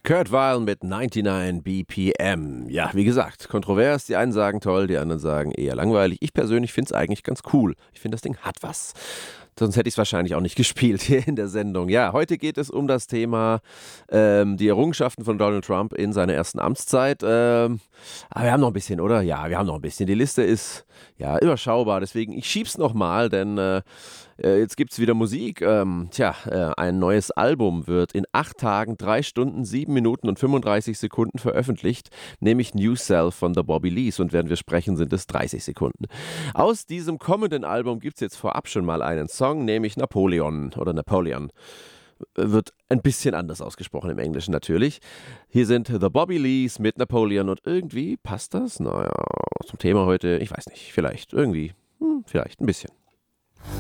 Kurt Weill mit 99 BPM. Ja, wie gesagt, kontrovers. Die einen sagen toll, die anderen sagen eher langweilig. Ich persönlich finde es eigentlich ganz cool. Ich finde, das Ding hat was. Sonst hätte ich es wahrscheinlich auch nicht gespielt hier in der Sendung. Ja, heute geht es um das Thema die Errungenschaften von Donald Trump in seiner ersten Amtszeit. Aber wir haben noch ein bisschen, oder? Ja, wir haben noch ein bisschen. Die Liste ist ja überschaubar, deswegen ich schieb's nochmal, denn jetzt gibt's wieder Musik. Ein neues Album wird in 8 Tagen, 3 Stunden, 7 Minuten und 35 Sekunden veröffentlicht, nämlich New Self von The Bobby Lees, und während wir sprechen, sind es 30 Sekunden. Aus diesem kommenden Album gibt's jetzt vorab schon mal einen Song, nämlich Napoleon oder Napoleon. Wird ein bisschen anders ausgesprochen im Englischen natürlich. Hier sind The Bobby Lees mit Napoleon und irgendwie passt das? Naja, zum Thema heute, ich weiß nicht, vielleicht, irgendwie, vielleicht ein bisschen.